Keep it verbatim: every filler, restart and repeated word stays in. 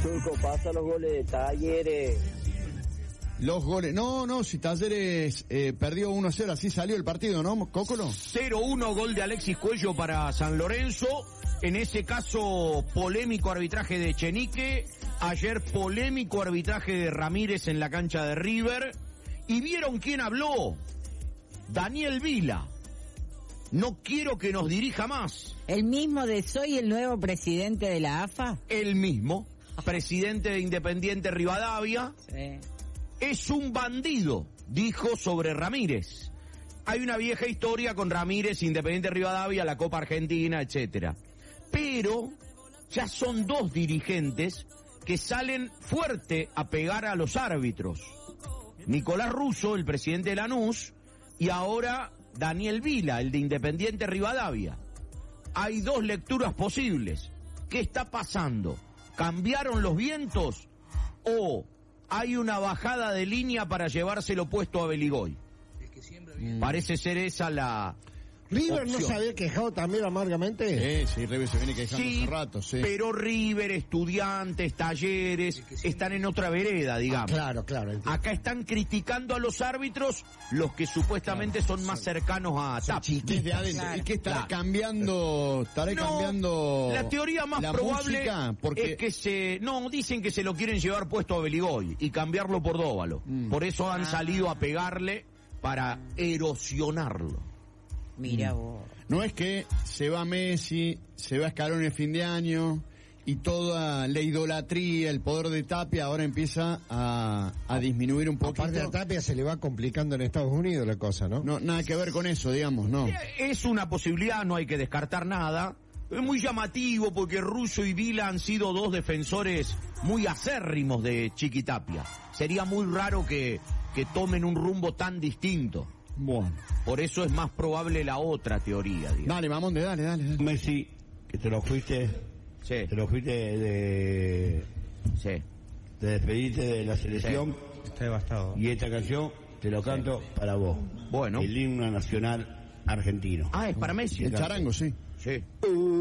Turco, pasa los goles de Talleres. Los goles, no, no, si Talleres eh, perdió uno a cero, así salió el partido, ¿no, Cócolo? cero uno, gol de Alexis Cuello para San Lorenzo. En ese caso, polémico arbitraje de Echenique. Ayer, polémico arbitraje de Ramírez en la cancha de River. ¿Y vieron quién habló? Daniel Vila. No quiero que nos dirija más. ¿El mismo de soy el nuevo presidente de la A F A? El mismo, presidente de Independiente Rivadavia. Sí. Es un bandido, dijo sobre Ramírez. Hay una vieja historia con Ramírez, Independiente Rivadavia, la Copa Argentina, etcétera. Pero ya son dos dirigentes que salen fuerte a pegar a los árbitros. Nicolás Russo, el presidente de Lanús, y ahora Daniel Vila, el de Independiente Rivadavia. Hay dos lecturas posibles. ¿Qué está pasando? ¿Cambiaron los vientos o hay una bajada de línea para llevárselo puesto a Beligoy? Mm. Parece ser esa la ¿River opción. no se había quejado también amargamente? Sí, sí, River se viene quejando Sí, hace rato, sí. Pero River, Estudiantes, Talleres, están en otra vereda, digamos. Ah, claro, claro. Entiendo. Acá están criticando a los árbitros, los que supuestamente claro, son más cercanos a Tapia. Desde adentro. Claro. ¿Y qué estará Claro. cambiando? ¿Estará No, cambiando la teoría más la probable música? Porque... es que se... No, dicen que se lo quieren llevar puesto a Beligoy y cambiarlo por Dóvalo. Mm. Por eso han ah. salido a pegarle para erosionarlo. Mira vos. No es que se va Messi, se va Scaloni el fin de año y toda la idolatría, el poder de Tapia ahora empieza a, a disminuir un poquito. Aparte a Tapia se le va complicando en Estados Unidos la cosa, ¿no? No, nada que ver con eso, digamos, no. Es una posibilidad, no hay que descartar nada. Es muy llamativo porque Russo y Vila han sido dos defensores muy acérrimos de Chiqui Tapia. Sería muy raro que, que tomen un rumbo tan distinto. Bueno. Por eso es más probable la otra teoría, digamos. Dale, Mamonde, dale, dale, dale. Messi, que te lo fuiste, sí. te lo fuiste de, sí. de despedirte de la selección. Sí. Está devastado. Y esta canción te lo canto sí. para vos. Bueno. El himno nacional argentino. Ah, es para Messi. El charango, sí. Sí.